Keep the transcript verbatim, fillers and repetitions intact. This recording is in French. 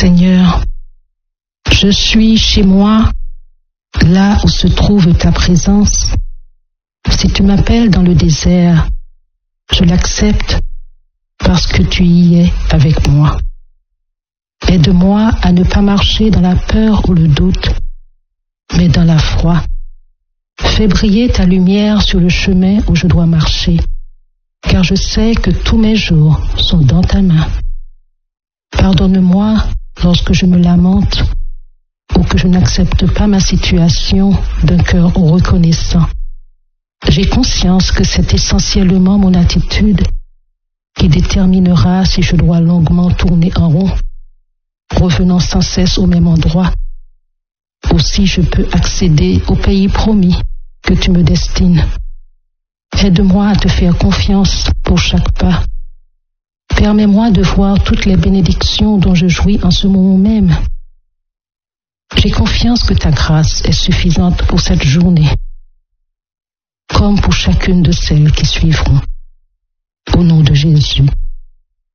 Seigneur, je suis chez moi, là où se trouve ta présence. Si tu m'appelles dans le désert, je l'accepte parce que tu y es avec moi. Aide-moi à ne pas marcher dans la peur ou le doute, mais dans la foi. Fais briller ta lumière sur le chemin où je dois marcher, car je sais que tous mes jours sont dans ta main. Pardonne-moi lorsque je me lamente ou que je n'accepte pas ma situation d'un cœur reconnaissant. J'ai conscience que c'est essentiellement mon attitude qui déterminera si je dois longuement tourner en rond, revenant sans cesse au même endroit, ou si je peux accéder au pays promis que tu me destines. Aide-moi à te faire confiance pour chaque pas. Permets-moi de voir toutes les bénédictions dont je jouis en ce moment même. J'ai confiance que ta grâce est suffisante pour cette journée, comme pour chacune de celles qui suivront. Au nom de Jésus.